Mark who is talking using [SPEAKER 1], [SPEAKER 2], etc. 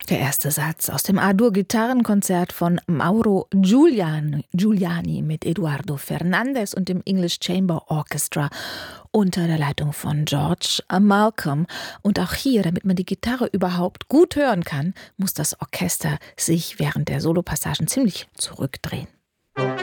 [SPEAKER 1] Der erste Satz aus dem A-Dur-Gitarrenkonzert von Mauro Giuliani mit Eduardo Fernandez und dem English Chamber Orchestra unter der Leitung von George Malcolm. Und auch hier, damit man die Gitarre überhaupt gut hören kann, muss das Orchester sich während der Solopassagen ziemlich zurückdrehen.